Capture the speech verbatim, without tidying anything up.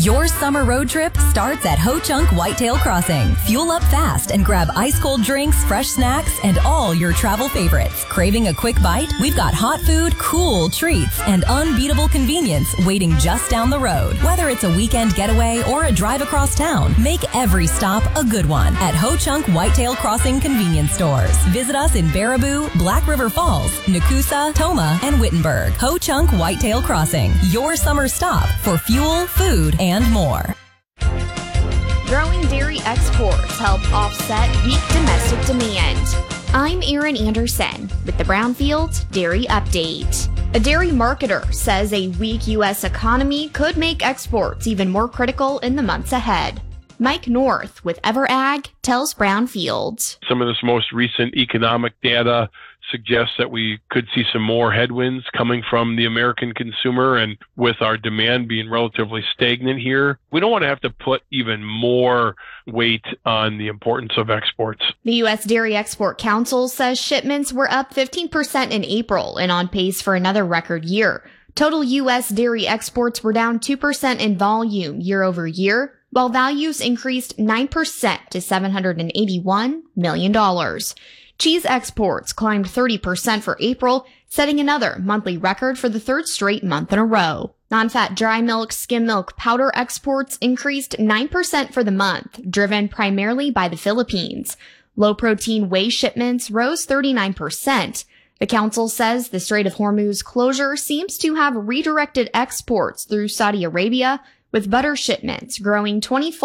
Your summer road trip starts at Ho Chunk Whitetail Crossing. Fuel up fast and grab ice-cold drinks, fresh snacks, and all your travel favorites. Craving a quick bite? We've got hot food, cool treats, and unbeatable convenience waiting just down the road. Whether it's a weekend getaway or a drive across town, make every stop a good one at Ho Chunk Whitetail Crossing convenience stores. Visit us in Baraboo, Black River Falls, Nakusa, Toma, and Wittenberg. Ho Chunk Whitetail Crossing, your summer stop for fuel, food, and more. Growing dairy exports help offset weak domestic demand. I'm Erin Anderson with the Brownfield Dairy Update. A dairy marketer says a weak U S economy could make exports even more critical in the months ahead. Mike North with EverAg tells Brownfield. Some of this most recent economic data suggests that we could see some more headwinds coming from the American consumer, and with our demand being relatively stagnant here, we don't want to have to put even more weight on the importance of exports. The U S Dairy Export Council says shipments were up fifteen percent in April and on pace for another record year. Total U S dairy exports were down two percent in volume year over year, while values increased nine percent to seven hundred eighty-one million dollars. Cheese exports climbed thirty percent for April, setting another monthly record for the third straight month in a row. Non-fat dry milk, skim milk powder exports increased nine percent for the month, driven primarily by the Philippines. Low-protein whey shipments rose thirty-nine percent. The council says the Strait of Hormuz closure seems to have redirected exports through Saudi Arabia, with butter shipments growing twenty-four